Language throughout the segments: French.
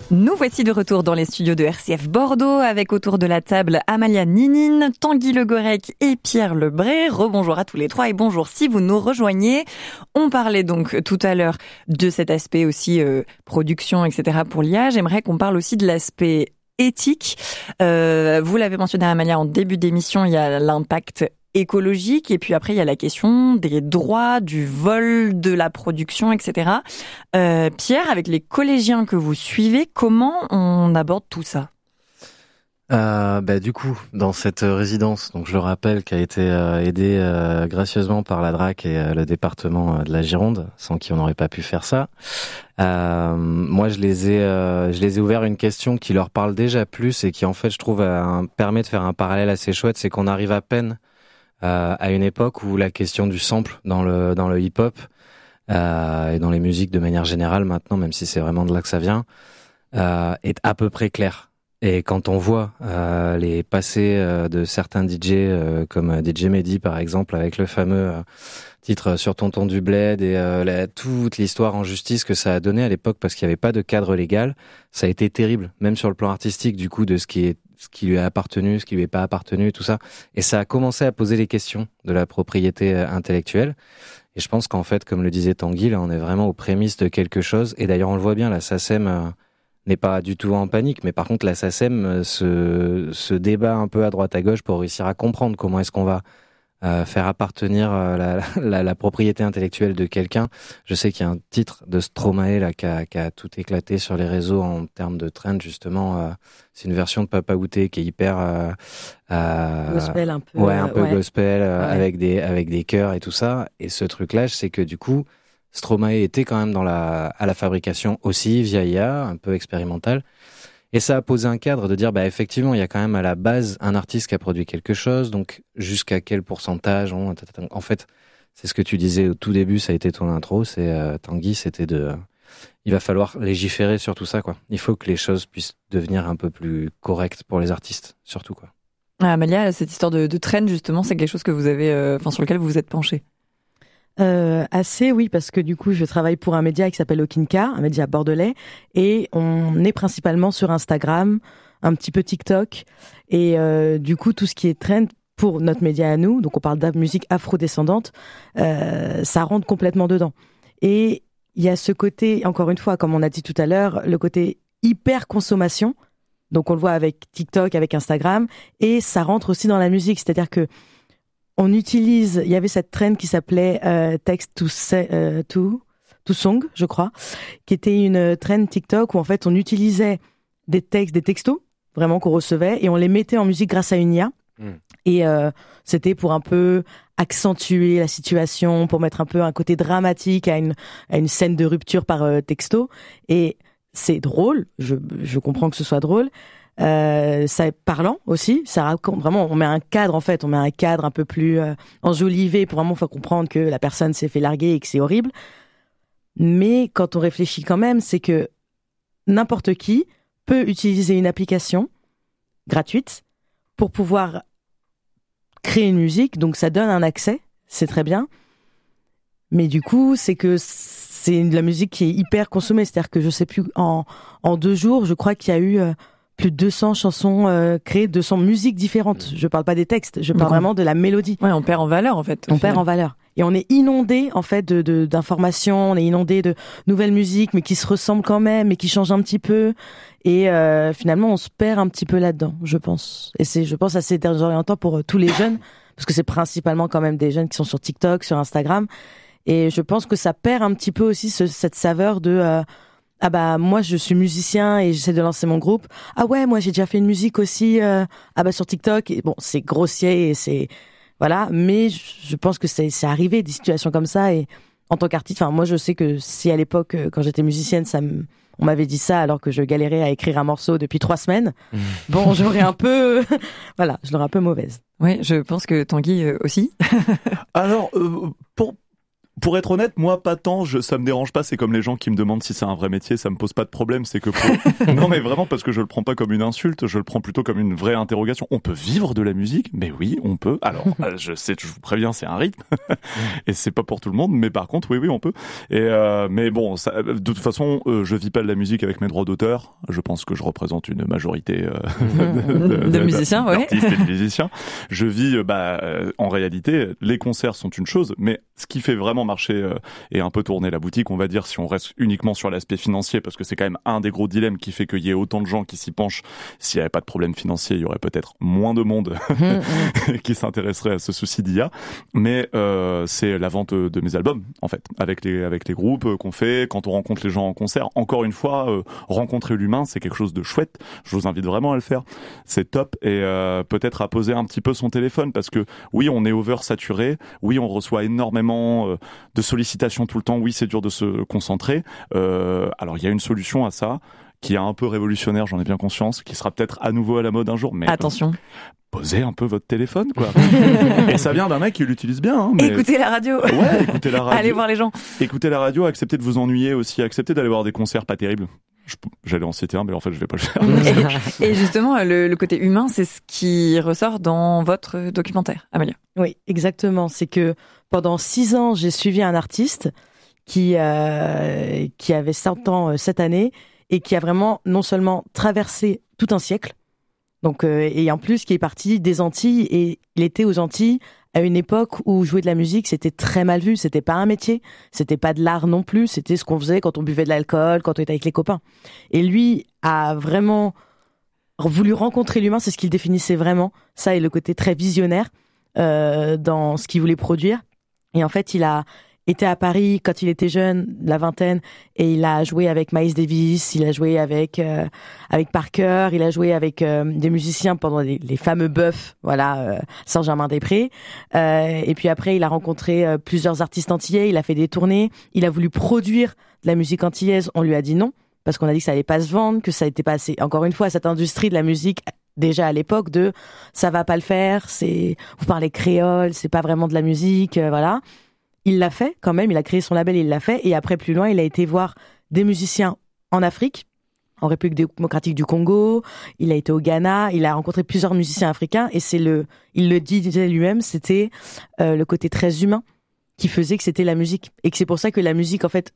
Nous voici de retour dans les studios de RCF Bordeaux avec autour de la table Amalia Ninine, Tanguy Le Gorec et Pierre Lebré. Rebonjour à tous les trois et bonjour si vous nous rejoignez. On parlait donc tout à l'heure de cet aspect aussi production, etc. pour l'IA. J'aimerais qu'on parle aussi de l'aspect éthique. Vous l'avez mentionné Amalia en début d'émission, il y a l'impact écologique et puis après il y a la question des droits, du vol, de la production, etc. Pierre, avec les collégiens que vous suivez, comment on aborde tout ça ? Du coup, dans cette résidence, donc je le rappelle, qui a été aidée gracieusement par la DRAC et le département de la Gironde, sans qui on n'aurait pas pu faire ça. Moi, je les ai ouvert une question qui leur parle déjà plus et qui en fait, je trouve, permet de faire un parallèle assez chouette, c'est qu'on arrive à peine à une époque où la question du sample dans le hip-hop et dans les musiques de manière générale maintenant, même si c'est vraiment de là que ça vient, est à peu près claire. Et quand on voit les passés de certains DJ comme DJ Mehdi par exemple, avec le fameux titre Sur Tonton du Bled et toute l'histoire en justice que ça a donné à l'époque parce qu'il n'y avait pas de cadre légal, ça a été terrible, même sur le plan artistique du coup de ce qui lui a appartenu, ce qui lui est pas appartenu, tout ça. Et ça a commencé à poser les questions de la propriété intellectuelle. Et je pense qu'en fait, comme le disait Tanguy, là, on est vraiment aux prémices de quelque chose. Et d'ailleurs, on le voit bien, la SACEM n'est pas du tout en panique. Mais par contre, la SACEM se débat un peu à droite à gauche pour réussir à comprendre comment est-ce qu'on va faire appartenir la propriété intellectuelle de quelqu'un. Je sais qu'il y a un titre de Stromae là qui a tout éclaté sur les réseaux en termes de trend justement. C'est une version de Papa Outé qui est hyper gospel un peu. Ouais, un peu ouais. gospel Ouais. avec des chœurs et tout ça. Et ce truc-là, c'est que du coup, Stromae était quand même à la fabrication aussi via IA, un peu expérimental. Et ça a posé un cadre de dire, effectivement, il y a quand même à la base un artiste qui a produit quelque chose, donc jusqu'à quel pourcentage en fait, c'est ce que tu disais au tout début, ça a été ton intro, c'est Tanguy, c'était il va falloir légiférer sur tout ça, quoi. Il faut que les choses puissent devenir un peu plus correctes pour les artistes, surtout, quoi. Amalia, cette histoire de trend, justement, c'est quelque chose que vous avez, sur lequel vous vous êtes penché. Assez, oui, parce que du coup, je travaille pour un média qui s'appelle Okinka, un média bordelais, et on est principalement sur Instagram, un petit peu TikTok, et du coup, tout ce qui est trend pour notre média à nous, donc on parle de musique afro-descendante, ça rentre complètement dedans. Et il y a ce côté, encore une fois, comme on a dit tout à l'heure, le côté hyper consommation. Donc on le voit avec TikTok, avec Instagram, et ça rentre aussi dans la musique, c'est-à-dire que il y avait cette trend qui s'appelait Text to Song, je crois, qui était une trend TikTok où en fait on utilisait des textos, vraiment qu'on recevait, et on les mettait en musique grâce à une IA. Et c'était pour un peu accentuer la situation, pour mettre un peu un côté dramatique à une scène de rupture par texto. Et c'est drôle, je comprends que ce soit drôle. Ça est parlant aussi, ça raconte vraiment, on met un cadre un peu plus enjolivé pour vraiment faire comprendre que la personne s'est fait larguer et que c'est horrible. Mais quand on réfléchit quand même, c'est que n'importe qui peut utiliser une application gratuite pour pouvoir créer une musique, donc ça donne un accès, c'est très bien. Mais du coup, c'est que c'est de la musique qui est hyper consommée, c'est-à-dire que je sais plus, en 2 jours, je crois qu'il y a eu plus de 200 chansons créées, 200 musiques différentes. Je parle pas des textes, je parle vraiment de la mélodie. Ouais, on perd en valeur en fait. On perd en valeur. Et on est inondé en fait d'informations, on est inondé de nouvelles musiques, mais qui se ressemblent quand même, mais qui changent un petit peu. Et finalement, on se perd un petit peu là-dedans, je pense. Et c'est, je pense, assez désorientant pour tous les jeunes, parce que c'est principalement quand même des jeunes qui sont sur TikTok, sur Instagram. Et je pense que ça perd un petit peu aussi cette saveur de moi je suis musicien et j'essaie de lancer mon groupe. Ah ouais, moi j'ai déjà fait une musique aussi sur TikTok. Et bon, c'est grossier et c'est voilà, mais je pense que c'est arrivé des situations comme ça. Et en tant qu'artiste, enfin moi je sais que si à l'époque quand j'étais musicienne, on m'avait dit ça alors que je galérais à écrire un morceau depuis 3 semaines. Bon, j'aurais un peu voilà, je l'aurais un peu mauvaise. Oui, je pense que Tanguy aussi. Alors Pour être honnête, moi, pas tant, ça me dérange pas, c'est comme les gens qui me demandent si c'est un vrai métier, ça me pose pas de problème, c'est que non, mais vraiment, parce que je le prends pas comme une insulte, je le prends plutôt comme une vraie interrogation. On peut vivre de la musique? Mais oui, on peut. Alors, je vous préviens, c'est un rythme, et c'est pas pour tout le monde, mais par contre, oui, on peut. Et, mais bon, de toute façon, je vis pas de la musique avec mes droits d'auteur. Je pense que je représente une majorité, de musiciens, d'artistes et de musiciens. Je vis, en réalité, les concerts sont une chose, mais ce qui fait vraiment marcher et un peu tourner la boutique, on va dire, si on reste uniquement sur l'aspect financier, parce que c'est quand même un des gros dilemmes qui fait qu'il y ait autant de gens qui s'y penchent. S'il n'y avait pas de problème financier, il y aurait peut-être moins de monde qui s'intéresserait à ce souci d'IA. Mais c'est la vente de mes albums, en fait, avec les groupes qu'on fait, quand on rencontre les gens en concert. Encore une fois, rencontrer l'humain, c'est quelque chose de chouette. Je vous invite vraiment à le faire. C'est top. Et peut-être à poser un petit peu son téléphone, parce que oui, on est oversaturé. Oui, on reçoit énormément de sollicitations tout le temps. Oui, c'est dur de se concentrer. Alors, il y a une solution à ça qui est un peu révolutionnaire, j'en ai bien conscience, qui sera peut-être à nouveau à la mode un jour. Mais attention. Posez un peu votre téléphone, quoi. Et ça vient d'un mec qui l'utilise bien. Hein, mais... Écoutez la radio. Ouais, écoutez la radio. Allez voir les gens. Écoutez la radio, acceptez de vous ennuyer aussi, acceptez d'aller voir des concerts pas terribles. J'allais en citer un, mais en fait, je vais pas le faire. Et justement, le côté humain, c'est ce qui ressort dans votre documentaire, Amalia. Oui, exactement. C'est que pendant 6 ans, j'ai suivi un artiste qui avait 100 ans cette année et qui a vraiment non seulement traversé tout un siècle, donc et en plus qui est parti des Antilles, et il était aux Antilles à une époque où jouer de la musique, c'était très mal vu, c'était pas un métier, c'était pas de l'art non plus, c'était ce qu'on faisait quand on buvait de l'alcool, quand on était avec les copains. Et lui a vraiment voulu rencontrer l'humain, c'est ce qu'il définissait vraiment, ça, et le côté très visionnaire dans ce qu'il voulait produire. Et en fait, il a été à Paris quand il était jeune, la vingtaine, et il a joué avec Miles Davis, il a joué avec Parker, il a joué avec des musiciens pendant les fameux Bœufs, voilà, Saint-Germain-des-Prés. Et puis après, il a rencontré plusieurs artistes antillais, il a fait des tournées, il a voulu produire de la musique antillaise, on lui a dit non, parce qu'on a dit que ça allait pas se vendre, que ça n'était pas assez. Encore une fois, cette industrie de la musique, déjà à l'époque, de ça va pas le faire, vous parlez créole, c'est pas vraiment de la musique, voilà. Il l'a fait quand même, il a créé son label, il l'a fait. Et après, plus loin, il a été voir des musiciens en Afrique, en République démocratique du Congo. Il a été au Ghana, il a rencontré plusieurs musiciens africains. Et il le disait lui-même, c'était le côté très humain qui faisait que c'était la musique. Et que c'est pour ça que la musique, en fait,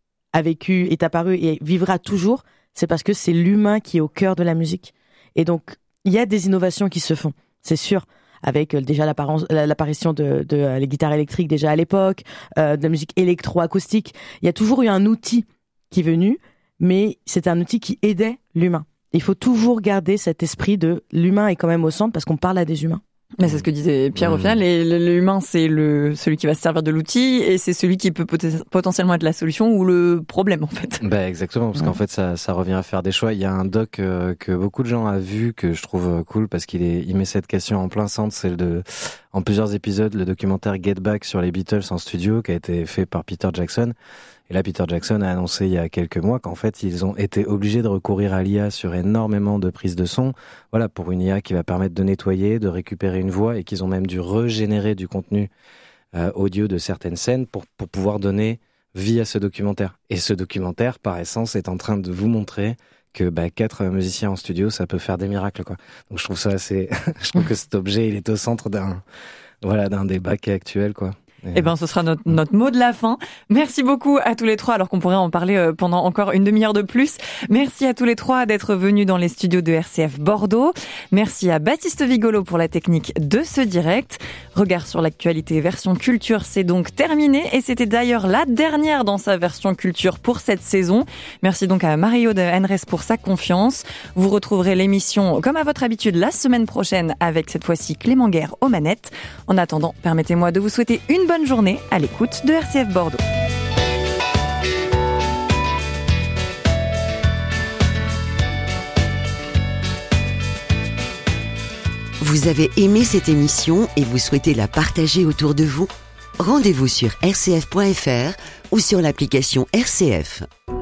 a vécu, est apparue et vivra toujours. C'est parce que c'est l'humain qui est au cœur de la musique. Et donc, il y a des innovations qui se font, c'est sûr. Avec déjà l'apparition de les guitares électriques déjà à l'époque, de la musique électro-acoustique. Il y a toujours eu un outil qui est venu, mais c'est un outil qui aidait l'humain. Il faut toujours garder cet esprit de l'humain est quand même au centre, parce qu'on parle à des humains. Mais c'est ce que disait Pierre au final, et l'humain c'est celui qui va se servir de l'outil, et c'est celui qui peut potentiellement être la solution ou le problème en fait. Bah exactement, parce qu'en fait ça revient à faire des choix. Il y a un doc que beaucoup de gens ont vu, que je trouve cool parce qu'il met cette question en plein centre, c'est en plusieurs épisodes, le documentaire Get Back sur les Beatles en studio qui a été fait par Peter Jackson. Et là, Peter Jackson a annoncé il y a quelques mois qu'en fait, ils ont été obligés de recourir à l'IA sur énormément de prises de son. Voilà, pour une IA qui va permettre de nettoyer, de récupérer une voix, et qu'ils ont même dû régénérer du contenu audio de certaines scènes pour pouvoir donner vie à ce documentaire. Et ce documentaire, par essence, est en train de vous montrer que 4 musiciens en studio, ça peut faire des miracles, quoi. Donc je trouve ça je trouve que cet objet, il est au centre d'un débat qui est actuel, quoi. Eh ben, ce sera notre mot de la fin. Merci beaucoup à tous les trois, alors qu'on pourrait en parler pendant encore une demi-heure de plus. Merci à tous les trois d'être venus dans les studios de RCF Bordeaux. Merci à Baptiste Vigolo pour la technique de ce direct. Regard sur l'actualité version culture, c'est donc terminé, et c'était d'ailleurs la dernière dans sa version culture pour cette saison. Merci donc à Marie-Aude Henres pour sa confiance. Vous retrouverez l'émission comme à votre habitude la semaine prochaine avec cette fois-ci Clément Guerre aux manettes. En attendant, permettez-moi de vous souhaiter une bonne journée à l'écoute de RCF Bordeaux. Vous avez aimé cette émission et vous souhaitez la partager autour de vous ? Rendez-vous sur rcf.fr ou sur l'application RCF.